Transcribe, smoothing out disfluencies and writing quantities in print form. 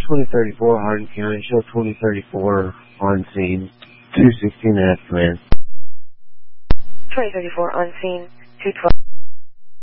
2034 Hardin County, show 2034 on scene, 216 at command. 2034 on scene, 212.